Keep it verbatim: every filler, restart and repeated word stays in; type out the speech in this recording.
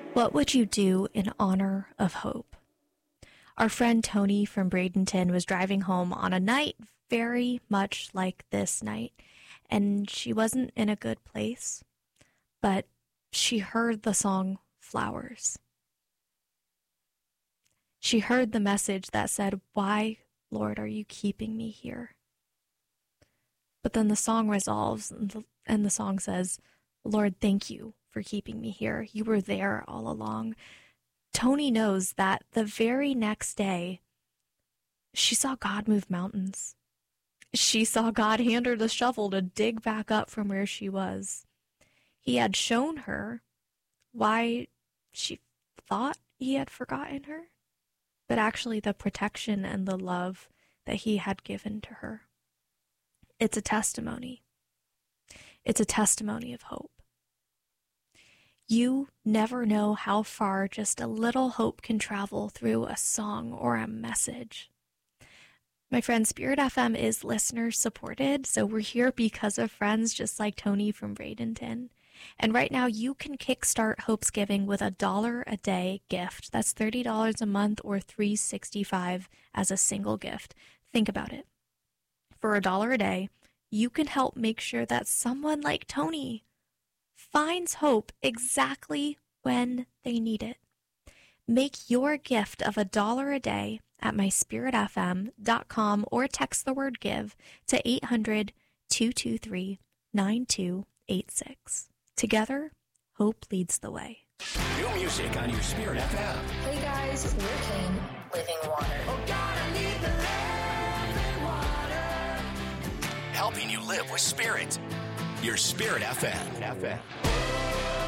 What would you do in honor of hope? Our friend Tony from Bradenton was driving home on a night very much like this night, and she wasn't in a good place, but she heard the song Flowers. She heard the message that said, "Why, Lord, are you keeping me here?" But then the song resolves, and the, and the song says, "Lord, thank you for keeping me here. You were there all along." Tony knows that the very next day, she saw God move mountains. She saw God hand her the shovel to dig back up from where she was. He had shown her why she thought he had forgotten her, but actually the protection and the love that he had given to her. It's a testimony. It's a testimony of hope. You never know how far just a little hope can travel through a song or a message. My friend, Spirit F M is listener supported, so we're here because of friends just like Tony from Bradenton. And right now you can kickstart Hope's Giving with a dollar a day gift. That's thirty dollars a month or three hundred sixty-five dollars as a single gift. Think about it. For a dollar a day, you can help make sure that someone like Tony finds hope exactly when they need it. Make your gift of a dollar a day at my spirit f m dot com or text the word give to eight hundred, two two three, nine two eight six. Together, hope leads the way. New music on your Spirit F M. Hey guys, we're Kane, Living Water. Oh God, I need the living water. Helping you live with Spirit. Your Spirit F M. F M.